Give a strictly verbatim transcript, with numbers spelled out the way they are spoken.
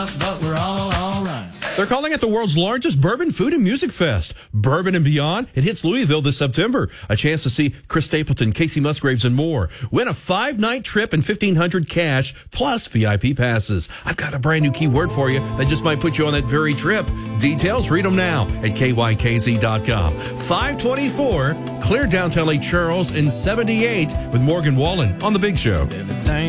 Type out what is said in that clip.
but we're all all right. They're calling it the world's largest bourbon food and music fest. Bourbon and Beyond. It hits Louisville this September. A chance to see Chris Stapleton, Casey Musgraves, and more. Win a five-night trip and fifteen hundred dollars cash plus V I P passes. I've got a brand new keyword for you that just might put you on that very trip. Details, read them now at K Y K Z dot com. five twenty-four, clear downtown Lake Charles in seventy-eight with Morgan Wallen on The Big Show. Everything